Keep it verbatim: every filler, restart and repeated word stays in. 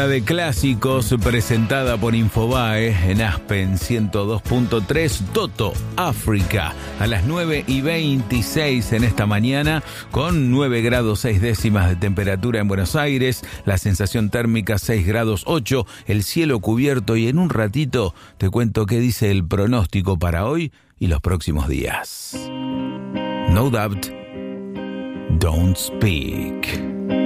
Mañana de clásicos presentada por Infobae en Aspen ciento dos punto tres. Toto, África, a las nueve y veintiséis en esta mañana, con nueve grados seis décimas de temperatura en Buenos Aires, la sensación térmica seis grados ocho, el cielo cubierto, y en un ratito te cuento qué dice el pronóstico para hoy y los próximos días. No doubt, don't speak.